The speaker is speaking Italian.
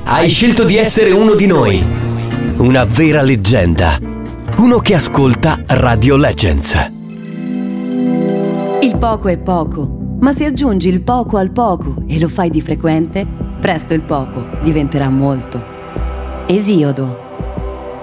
Hai scelto di essere uno di noi. Una vera leggenda. Uno che ascolta Radio Legends. Il poco è poco, ma se aggiungi il poco al poco e lo fai di frequente, presto il poco diventerà molto. Esiodo.